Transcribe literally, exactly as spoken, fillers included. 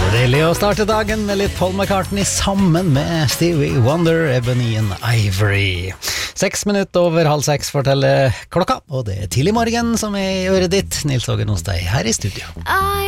Deilig å starte dagen med litt Paul McCartney sammen med Stevie Wonder, Ebony and Ivory. Seks minutter over halv seks forteller klokka, og det er tidlig morgen som er i øret ditt. Nils Ågen hos deg her i studio. I